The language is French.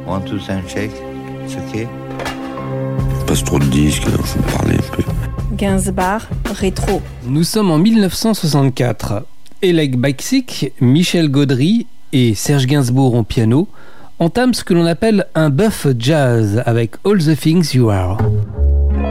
1, 2, 5, check. C'est ok. Il passe trop de disques, alors je vais me parler un peu. Gainsbourg, rétro. Nous sommes en 1964. Oleg Baksik, Michel Gaudry et Serge Gainsbourg au piano entament ce que l'on appelle un buff jazz avec All the Things You Are.